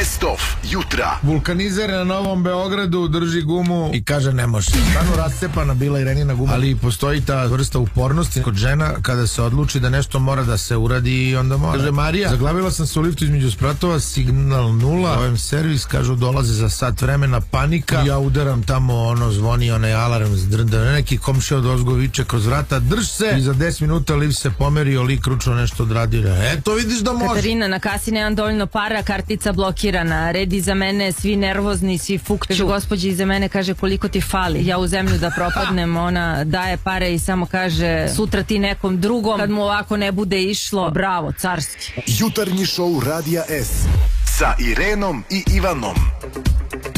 Best of jutra. Vulkanizer na Novom Beogradu drži gumu i kaže ne može. Stvarno rascepana bila Irenina guma, ali postoji ta vrsta upornosti kod žena kada se odluči da nešto mora da se uradi i onda mora. Kaže Marija, zaglavila sam se u liftu između spratova, signal 0, zovem servis, kažu dolaze za sat vremena, panika, ja udaram tamo, zvoni onaj alarm, neki komšija od ozgo viče kroz vrata, drž se, i za 10 minuta lift se pomerio, lik ručno nešto odradio. Eto vidiš da može. Katarina, na kasi nemam dovoljno para, kartica blokirana, red iza mene, svi nervozni, svi fukću. Kaže gospođa iza mene, kaže koliko ti fali, ja u zemlju da propadnem, ona daje pare i samo kaže sutra ti nekom drugom, kad mu ovako ne bude išlo, bravo, carski. Jutarnji šou Radija S sa Irenom i Ivanom.